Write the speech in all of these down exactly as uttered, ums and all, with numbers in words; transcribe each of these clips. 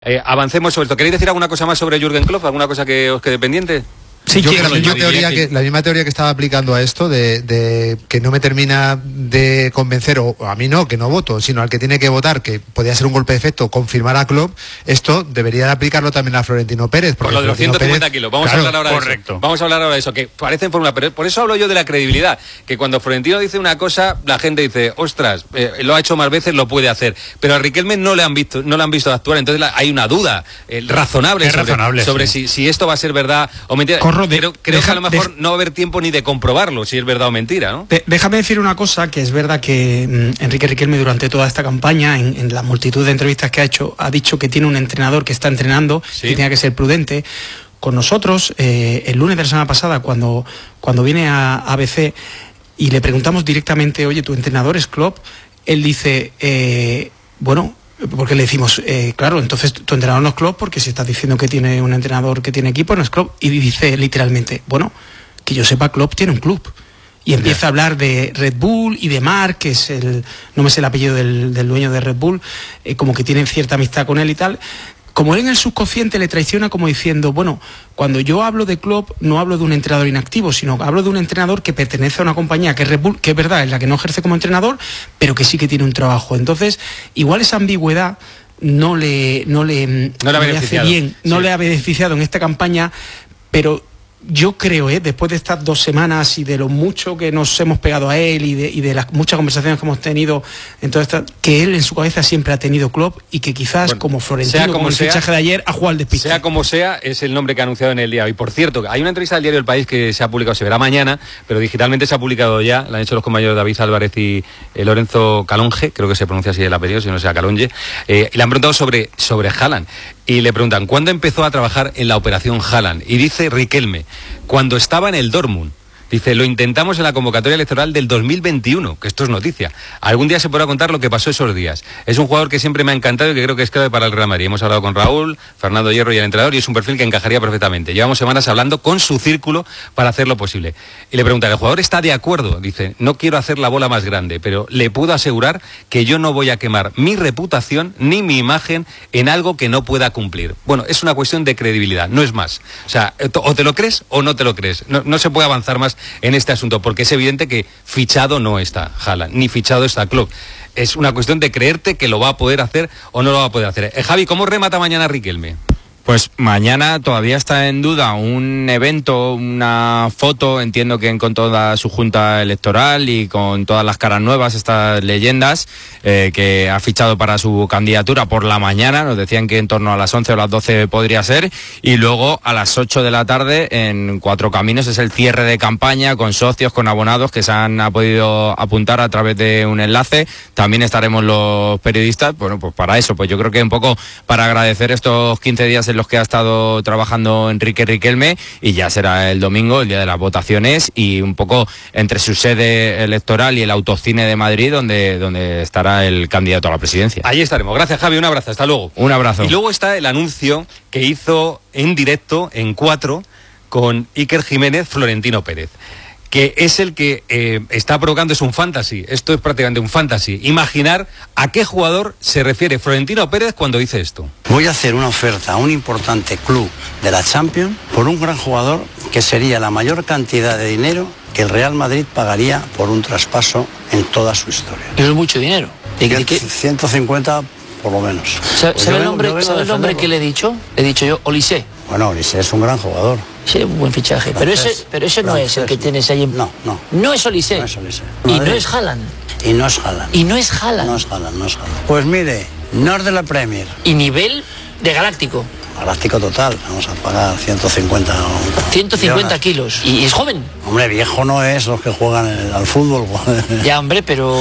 Eh, avancemos sobre esto. ¿Queréis decir alguna cosa más sobre Jürgen Klopp? ¿Alguna cosa que os quede pendiente? Sí, yo, que la, misma teoría que, la misma teoría que estaba aplicando a esto de, de que no me termina de convencer, o a mí no, que no voto, sino al que tiene que votar, que podría ser un golpe de efecto, confirmar a Klopp, esto debería de aplicarlo también a Florentino Pérez. Por lo de los ciento cincuenta Pérez, kilos, vamos claro, a hablar ahora correcto. de eso. Vamos a hablar ahora de eso, que parece en fórmula, pero por eso hablo yo de la credibilidad, que cuando Florentino dice una cosa, la gente dice, ostras, eh, lo ha hecho más veces, lo puede hacer, pero a Riquelme no le han visto, no le han visto actuar, entonces la, hay una duda eh, razonable es sobre, razonable, sobre sí. si, si esto va a ser verdad o mentira. Corro de, creo creo deja, que a lo mejor de, no va a haber tiempo ni de comprobarlo si es verdad o mentira, ¿no? De, déjame decir una cosa, que es verdad que mmm, Enrique Riquelme durante toda esta campaña, en, en la multitud de entrevistas que ha hecho, ha dicho que tiene un entrenador que está entrenando, ¿sí? Que tenga que ser prudente. Con nosotros, eh, el lunes de la semana pasada, cuando, cuando viene a A B C y le preguntamos directamente, oye, ¿tu entrenador es Klopp? Él dice, eh, bueno... Porque le decimos, eh, claro, entonces tu entrenador no es Klopp, porque si estás diciendo que tiene un entrenador que tiene equipo, no es Klopp. Y dice literalmente, bueno, que yo sepa, Klopp tiene un club. Y empieza yeah. a hablar de Red Bull y de Mark, que es el, no me sé el apellido del, del dueño de Red Bull, eh, como que tienen cierta amistad con él y tal. Como él en el subconsciente le traiciona como diciendo, bueno, cuando yo hablo de Klopp no hablo de un entrenador inactivo, sino hablo de un entrenador que pertenece a una compañía que es Red Bull, que es verdad, es la que no ejerce como entrenador, pero que sí que tiene un trabajo. Entonces, igual esa ambigüedad no le, no le, no no le, le hace bien, no sí. le ha beneficiado en esta campaña, pero... Yo creo, ¿eh? después de estas dos semanas y de lo mucho que nos hemos pegado a él y de, y de las muchas conversaciones que hemos tenido, en toda esta, que él en su cabeza siempre ha tenido Klopp y que quizás bueno, como Florentino, como, como el sea, fichaje de ayer, ha jugado al despiste. Sea como sea, es el nombre que ha anunciado en el día. Y por cierto, hay una entrevista del diario El País que se ha publicado, se verá mañana, pero digitalmente se ha publicado ya, la han hecho los compañeros David Álvarez y eh, Lorenzo Calonge, creo que se pronuncia así el apellido, si no sea Calonge, eh, y le han preguntado sobre, sobre Haaland. Y le preguntan, ¿cuándo empezó a trabajar en la operación Haaland? Y dice Riquelme, cuando estaba en el Dortmund. Dice, lo intentamos en la convocatoria electoral del dos mil veintiuno, que esto es noticia. Algún día se podrá contar lo que pasó esos días. Es un jugador que siempre me ha encantado y que creo que es clave para el Real Madrid. Hemos hablado con Raúl, Fernando Hierro y el entrenador, y es un perfil que encajaría perfectamente. Llevamos semanas hablando con su círculo para hacerlo posible. Y le preguntan, ¿el jugador está de acuerdo? Dice, no quiero hacer la bola más grande, pero le puedo asegurar que yo no voy a quemar mi reputación ni mi imagen en algo que no pueda cumplir. Bueno, es una cuestión de credibilidad, no es más. O sea, o te lo crees o no te lo crees. No, no se puede avanzar más en este asunto, porque es evidente que fichado no está Haaland, ni fichado está Klopp. Es una cuestión de creerte que lo va a poder hacer o no lo va a poder hacer. Eh, Javi, ¿cómo remata mañana Riquelme? Pues mañana todavía está en duda un evento, una foto, entiendo que con toda su junta electoral y con todas las caras nuevas, estas leyendas eh, que ha fichado para su candidatura por la mañana, nos decían que en torno a las once o las doce podría ser, y luego a las ocho de la tarde en Cuatro Caminos es el cierre de campaña con socios, con abonados que se han ha podido apuntar a través de un enlace. También estaremos los periodistas, bueno, pues para eso, pues yo creo que un poco para agradecer estos quince días en los que ha estado trabajando Enrique Riquelme, y ya será el domingo, el día de las votaciones, y un poco entre su sede electoral y el Autocine de Madrid donde, donde estará el candidato a la presidencia. Ahí estaremos. Gracias, Javi, un abrazo, hasta luego. Un abrazo. Y luego está el anuncio que hizo en directo en Cuatro con Iker Jiménez, Florentino Pérez, que es el que eh, está provocando, es un fantasy, esto es prácticamente un fantasy, imaginar a qué jugador se refiere Florentino Pérez cuando dice esto. Voy a hacer una oferta a un importante club de la Champions por un gran jugador que sería la mayor cantidad de dinero que el Real Madrid pagaría por un traspaso en toda su historia. Eso es mucho dinero. ¿De, de qué? ciento cincuenta por lo menos. ¿Sabe, pues ¿sabe el nombre, ¿sabe el nombre que le he dicho? Le he dicho yo, Olise. Bueno, Olise es un gran jugador. Sí, un buen fichaje. Pero ese, pero ese no es el que tienes ahí en... No, no. No es Olise. No es Olise. Y no es Haaland. Y no es Haaland. Y no es Haaland. No es Haaland, no es Haaland. Pues mire, no es de la Premier. Y nivel de galáctico. Galáctico total. Vamos a pagar ciento cincuenta... ciento cincuenta kilos. ¿Y es joven? Hombre, viejo no es los que juegan el, al fútbol. Ya, hombre, pero...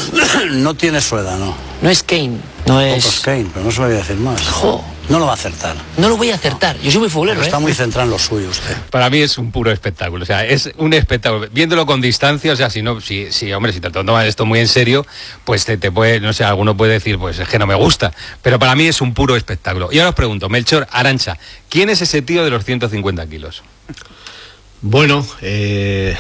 No tiene su edad, ¿no? No es Kane. No es... es Kane, pero no se lo voy a decir más. Jo. No lo va a acertar. No lo voy a acertar. Yo soy muy futbolero, Está ¿eh? muy centrado en lo suyo usted. Para mí es un puro espectáculo. O sea, es un espectáculo. Viéndolo con distancia, o sea, si no, si, si hombre, si te tomas esto muy en serio, pues te, te puede, no sé, alguno puede decir, pues es que no me gusta. Pero para mí es un puro espectáculo. Y ahora os pregunto, Melchor, Arantxa, ¿quién es ese tío de los ciento cincuenta kilos? Bueno, eh,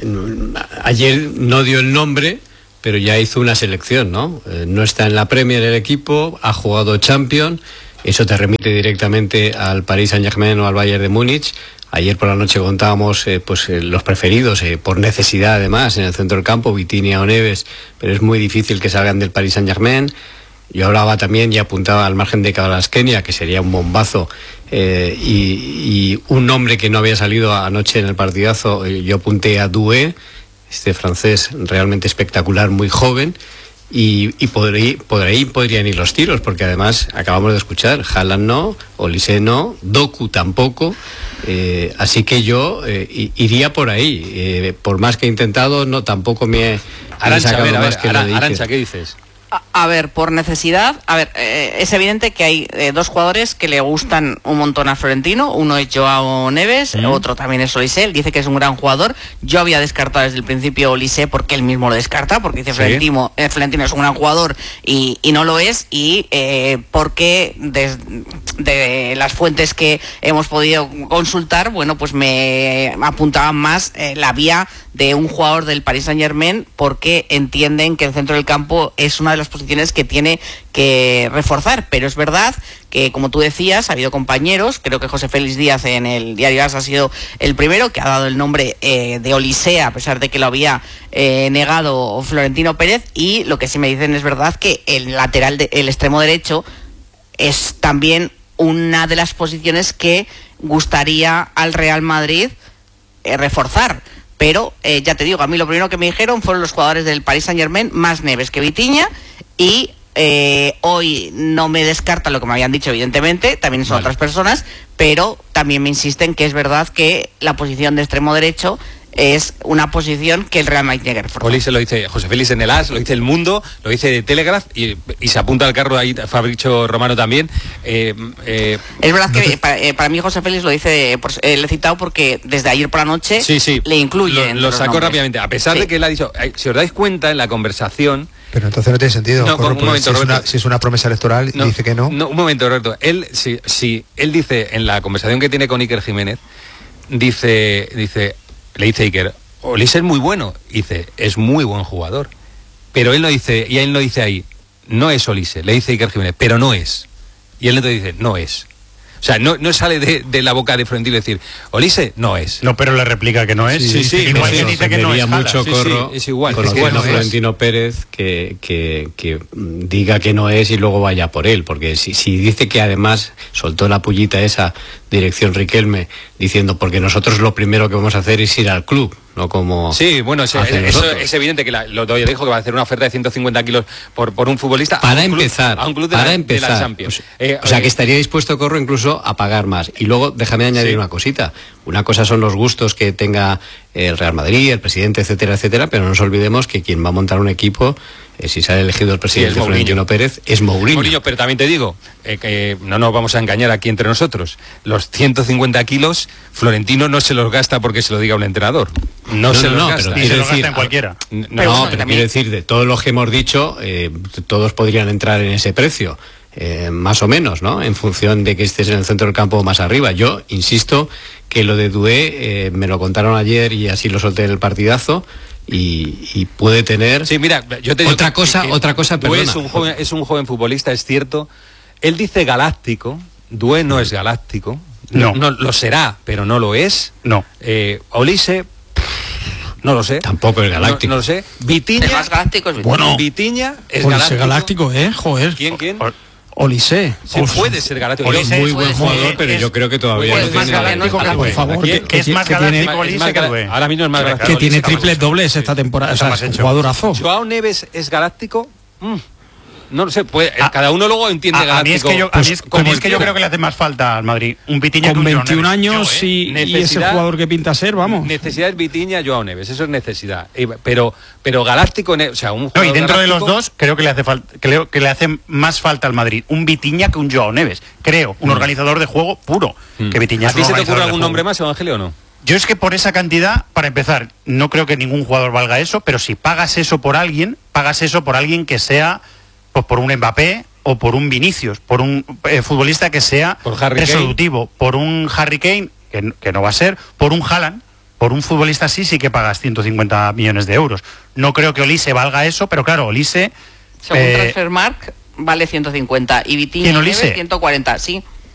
ayer no dio el nombre, pero ya hizo una selección, ¿no? Eh, no está en la Premier el equipo, ha jugado Champions eso te remite directamente al Paris Saint-Germain o al Bayern de Múnich. Ayer por la noche contábamos eh, pues eh, los preferidos, eh, por necesidad además, en el centro del campo, Vitinha o Neves, pero es muy difícil que salgan del Paris Saint-Germain. Yo hablaba también y apuntaba al margen de Kvaratskhelia, que sería un bombazo, eh, y, y un nombre que no había salido anoche en el partidazo, eh, yo apunté a Doué, este francés realmente espectacular, muy joven, y, y por, ahí, por ahí podrían ir los tiros, porque además acabamos de escuchar, Haaland no, Olise no, Doku tampoco, eh, así que yo eh, iría por ahí, eh, por más que he intentado, no tampoco me he Arantxa, sacado a ver, a más ver, que lo de Iker. Arantxa, ¿qué dices? A, a ver, por necesidad, a ver, eh, es evidente que hay eh, dos jugadores que le gustan un montón a Florentino. Uno es Joao Neves, mm. otro también es Olise. Él dice que es un gran jugador. Yo había descartado desde el principio Olise porque él mismo lo descarta, porque dice ¿sí? Florentino, eh, Florentino es un gran jugador y, y no lo es. Y eh, porque desde de las fuentes que hemos podido consultar, bueno, pues me apuntaban más eh, la vía de un jugador del Paris Saint-Germain, porque entienden que el centro del campo es una de las posiciones que tiene que reforzar. Pero es verdad que, como tú decías, ha habido compañeros, creo que José Félix Díaz en el diario AS ha sido el primero que ha dado el nombre eh, de Olise, a pesar de que lo había eh, negado Florentino Pérez, y lo que sí me dicen es verdad que el lateral, de, el extremo derecho, es también una de las posiciones que gustaría al Real Madrid eh, reforzar. Pero, eh, ya te digo, a mí lo primero que me dijeron fueron los jugadores del Paris Saint-Germain, más Neves que Vitinha, y eh, hoy no me descarta lo que me habían dicho, evidentemente, también son vale. otras personas, pero también me insisten que es verdad que la posición de extremo derecho es una posición que el Real Madrid tiene que reforzar. Olise lo dice José Félix en el AS, lo dice El Mundo, lo dice Telegraph, y, y se apunta al carro ahí Fabrizio Romano también. Eh, eh, es verdad que te... para, eh, para mí José Félix lo dice, por, eh, le he citado porque desde ayer por la noche sí, sí, le incluye. Lo, lo sacó rápidamente, a pesar sí. de que él ha dicho, si os dais cuenta en la conversación... Pero entonces no tiene sentido, no, Corro, un momento, si, es una, si es una promesa electoral y no, dice que no. No, un momento, Roberto. Él, si, si él dice en la conversación que tiene con Iker Jiménez, dice, dice, le dice Iker, Olise es muy bueno, dice, es muy buen jugador, pero él no dice, y él no dice ahí, no es Olise, le dice Iker Jiménez, pero no es, y él no dice, no es. O sea, no, no sale de, de la boca de Florentino decir, Olise no es. No, pero le replica que no es. Sí, sí, sí, igual sí, que dice que no es. mucho sí, Corro, sí, es igual. conociendo es que a Florentino Pérez que, que, que diga que no es y luego vaya por él, porque si, si dice que además soltó la pullita esa dirección Riquelme diciendo porque nosotros lo primero que vamos a hacer es ir al club, no como sí, bueno, es, eso es evidente que la, lo dijo que va a hacer una oferta de ciento cincuenta kilos por, por un futbolista para a un empezar club, a un club de para la, empezar de la Champions. Eh, o sea, que estaría dispuesto Corro incluso a pagar más. Y luego déjame añadir sí. una cosita. Una cosa son los gustos que tenga el Real Madrid, el presidente, etcétera, etcétera, pero no nos olvidemos que quien va a montar un equipo, eh, si sale elegido el presidente sí, Florentino Pérez, es Mourinho. Mourinho. Pero también te digo, eh, que no nos vamos a engañar aquí entre nosotros. Los ciento cincuenta kilos, Florentino no se los gasta porque se lo diga un entrenador. No, no se no, los no, gasta. Pero y se los gasta en cualquiera. No, pero, no, pero quiero decir, de todos los que hemos dicho, eh, todos podrían entrar en ese precio. Eh, más o menos, ¿no? En función de que estés en el centro del campo más arriba. Yo insisto que lo de Doué eh, me lo contaron ayer y así lo solté en el partidazo y, y puede tener. Sí, mira, yo te digo otra cosa, que, que otra cosa. Doué es un joven, es un joven futbolista, es cierto. Él dice galáctico. Doué no es galáctico. No, no, no lo será, pero no lo es. No. Eh, Olise. No lo sé. Tampoco es galáctico. No, no lo sé. Vitinha. El más galáctico es Vitinha. Bueno, Vitinha es Olise galáctico. galáctico, ¿eh? Joder. ¿Quién, quién? O Olise. Sí, puede ser galáctico. Olise es muy buen jugador, pero es, yo creo que todavía es no más tiene galáctico que por favor, que, que es más galáctico Olise que Doué. Ahora mismo es más galáctico. Que tiene triples dobles esta temporada. O sea, es un jugadorazo. Joao Neves es galáctico. Mm. No lo sé, pues a, cada uno luego entiende a, galáctico. A mí es que yo, a mí es, pues, a mí es que yo creo que le hace más falta al Madrid un Vitinha con que un veintiún Joao Neves. años yo, ¿eh? y, y ese jugador que pinta ser, vamos. Necesidad es Vitinha, Joao Neves, eso es necesidad. Pero pero galáctico, o sea, un no, y dentro de los dos creo que le hace falta, creo que le hace más falta al Madrid un Vitinha que un Joao Neves. Creo, un mm. organizador de juego puro, mm. que Vitinha ¿A es ti un se te ocurre de algún juego. nombre más, Evangelio, o no? Yo es que por esa cantidad, para empezar, no creo que ningún jugador valga eso, pero si pagas eso por alguien, pagas eso por alguien que sea, pues por un Mbappé o por un Vinicius, por un eh, futbolista que sea por resolutivo, por un Harry Kane, que, que no va a ser, por un Haaland, por un futbolista así sí que pagas ciento cincuenta millones de euros. No creo que Olise valga eso, pero claro, Olise... Según eh, Transfermarkt, vale ciento cincuenta y Vitinha ¿Quién, y Neves Olise? ciento cuarenta, sí.